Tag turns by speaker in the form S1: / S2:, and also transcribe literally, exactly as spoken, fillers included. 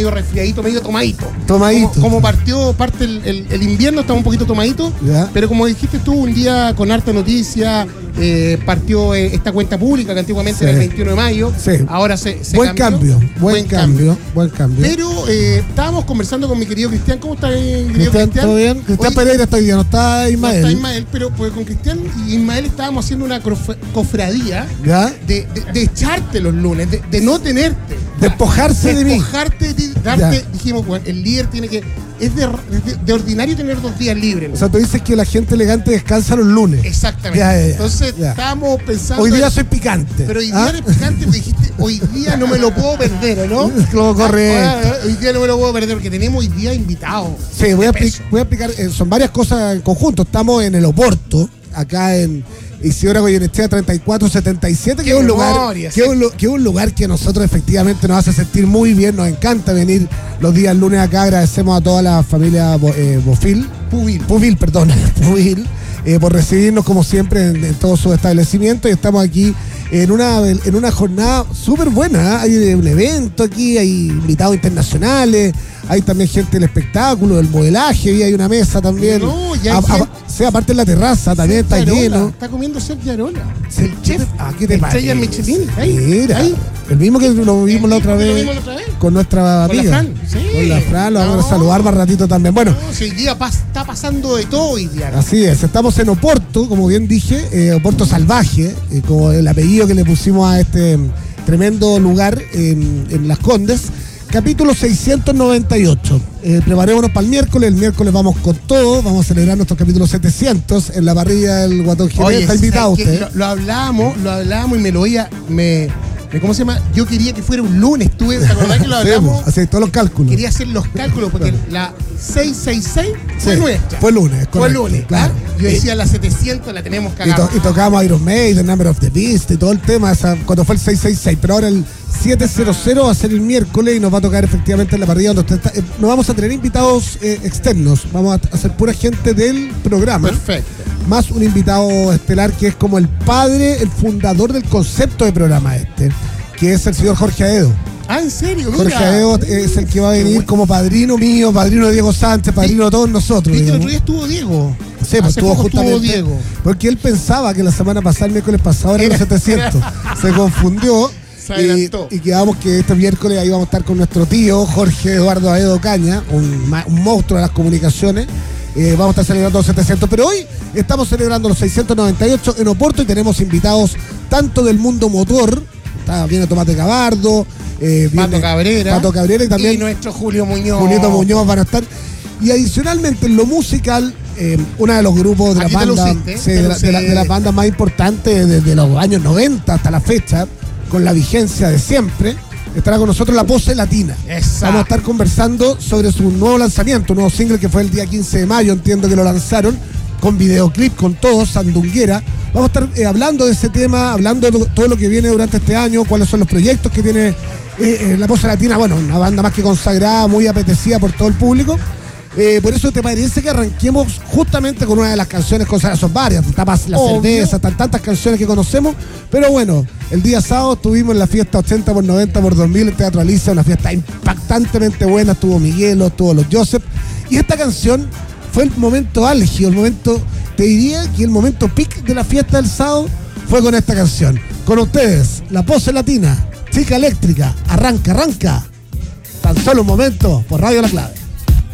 S1: medio resfriadito, medio tomadito.
S2: Tomadito.
S1: Como, como partió parte el, el, el invierno, estamos un poquito tomadito.
S2: Ya.
S1: Pero como dijiste tú, un día con harta noticia, eh, partió eh, esta cuenta pública que antiguamente
S2: Sí.
S1: era el veintiuno de mayo.
S2: Sí.
S1: Ahora se, se
S2: Buen
S1: cambió.
S2: cambio, buen cambio, buen cambio.
S1: Pero eh, estábamos conversando con mi querido Cristian. ¿Cómo está, eh, querido
S2: Cristian,
S1: Cristian?
S2: ¿todo bien? Cristian
S1: Oye,
S2: Pereira está hoy día, no está Ismael.
S1: No está Ismael, pero pues, con Cristian y Ismael estábamos haciendo una crof- cofradía
S2: ¿Ya?
S1: de, de, de echarte los lunes, de, de no tenerte.
S2: Despojarse de mí.
S1: Despojarte, de darte.
S2: Ya.
S1: Dijimos, bueno, el líder tiene que. Es de, de, de ordinario tener dos días libres.
S2: O sea, tú dices que la gente elegante descansa los lunes.
S1: Exactamente.
S2: Ya, ya, ya.
S1: Entonces
S2: Ya.
S1: estábamos pensando.
S2: Hoy día soy picante.
S1: Pero hoy día
S2: ¿Ah?
S1: eres picante porque dijiste, hoy día no me lo puedo perder, ¿no?
S2: Lo correcto.
S1: Ah, hoy día no me lo puedo perder porque tenemos hoy día invitados.
S2: Sí, voy a,
S1: de
S2: expli-
S1: peso.
S2: voy a explicar, eh, son varias cosas en conjunto. Estamos en el Oporto, acá en Isidora Goyenechea treinta y cuatro setenta y siete, que
S1: Qué
S2: es un lugar,
S1: memoria,
S2: que es un, lu- que es un lugar que a nosotros efectivamente nos hace sentir muy bien, nos encanta venir los días lunes acá. Agradecemos a toda la familia Bo- eh, Bofil,
S1: Pubil.
S2: Pubil, perdón, Pubil, eh, por recibirnos como siempre en, en todos sus establecimientos, y estamos aquí en una, en una jornada súper buena. ¿eh? Hay un evento aquí, hay invitados internacionales, hay también gente del espectáculo, del modelaje, y hay una mesa también.
S1: No, ya hay
S2: A- a-
S1: gente-
S2: sí, aparte en la terraza también está
S1: Sergio Arola,
S2: lleno.
S1: Está comiendo Sergio Arola.
S2: Sí,
S1: El chef.
S2: Ah, ¿qué te
S1: Estrella
S2: parece?
S1: Michelin. Ahí,
S2: Mira,
S1: ahí.
S2: el mismo que lo vimos la
S1: El
S2: otra
S1: mismo que lo
S2: vez
S1: vimos la otra vez.
S2: con nuestra
S1: Con la
S2: amiga.
S1: Fran, sí.
S2: Con la Fran, lo vamos
S1: No.
S2: a saludar más ratito también. Bueno,
S1: No, si hoy día pas- está pasando de todo hoy día.
S2: así es, estamos en Oporto, como bien dije, eh, Oporto Salvaje, eh, como el apellido que le pusimos a este mm, tremendo lugar en, en Las Condes. Capítulo seiscientos noventa y ocho. Eh, preparémonos para el miércoles. El miércoles vamos con todo. Vamos a celebrar nuestro capítulo setecientos en la parrilla del Guatón Jiménez.
S1: Oye,
S2: Está invitado
S1: ¿sabes qué?
S2: usted.
S1: Lo, lo hablábamos, lo hablábamos y me lo oía, me, me- ¿cómo se llama? Yo quería que fuera un lunes, ¿tú te acordás que lo
S2: Sí,
S1: hablamos?
S2: pues, así, todos los cálculos.
S1: Quería hacer los cálculos porque la seiscientos sesenta y seis fue
S2: Sí,
S1: nuestra.
S2: Fue lunes,
S1: Fue
S2: correcto,
S1: lunes,
S2: claro.
S1: claro. Yo decía la setecientos la tenemos
S2: Y,
S1: cagada.
S2: to- y tocamos Iron Maiden, Number of the Beast y todo el tema esa, cuando fue el seiscientos sesenta y seis, pero ahora el setecientos va a ser el miércoles y nos va a tocar efectivamente en la parrilla donde usted está. Eh, no vamos a tener invitados eh, externos, vamos a hacer pura gente del programa,
S1: Perfecto.
S2: más un invitado estelar que es como el padre, el fundador del concepto de programa este, que es el señor Jorge Aedo.
S1: Ah, ¿en serio? Mira.
S2: Jorge Aedo es el que va a venir como padrino mío, padrino de Diego Sánchez, padrino de todos nosotros.
S1: Viste, el
S2: digamos.
S1: otro día estuvo Diego.
S2: Sí, pues
S1: Hace
S2: estuvo
S1: poco
S2: justamente.
S1: estuvo Diego.
S2: Porque él pensaba que la semana pasada, el miércoles pasado, eran los setecientos. Se confundió.
S1: Se adelantó.
S2: Y, y quedamos que este miércoles ahí vamos a estar con nuestro tío, Jorge Eduardo Aedo Caña, un, ma- un monstruo de las comunicaciones. Eh, vamos a estar celebrando los setecientos. Pero hoy estamos celebrando los seiscientos noventa y ocho en Oporto y tenemos invitados tanto del mundo motor. Está, viene Tomate Cabardo. Eh,
S1: Pato
S2: viene
S1: Cabrera.
S2: Pato Cabrera y también
S1: Y nuestro Julio Muñoz.
S2: Julito Muñoz van a estar. Y adicionalmente en lo musical, eh, uno de los grupos de la
S1: Aquí te
S2: banda,
S1: luciste,
S2: sí,
S1: te
S2: de, la, de, la, de las bandas más importantes desde los años noventa hasta la fecha, con la vigencia de siempre, estará con nosotros La Pose Latina.
S1: Exacto.
S2: Vamos a estar conversando sobre su nuevo lanzamiento, un nuevo single que fue el día quince de mayo, entiendo que lo lanzaron, con videoclip, con todo, Sandunguera. Vamos a estar eh, hablando de ese tema, hablando de todo lo que viene durante este año, cuáles son los proyectos que tiene eh, eh, La Pose Latina. Bueno, una banda más que consagrada, muy apetecida por todo el público. Eh, por eso te parece que arranquemos justamente con una de las canciones consagradas. Son varias, tapas la
S1: Obvio.
S2: cerveza, están tantas canciones que conocemos. Pero bueno, el día sábado estuvimos en la fiesta ochenta por noventa por dos mil en Teatro Alicia, una fiesta impactantemente buena. Estuvo Miguelo, estuvo los Joseph. Y esta canción fue el momento álgido, el momento, te diría que el momento peak de la fiesta del sábado fue con esta canción. Con ustedes, La Pose Latina, Chica Eléctrica, arranca, arranca. Tan solo un momento por Radio La Clave.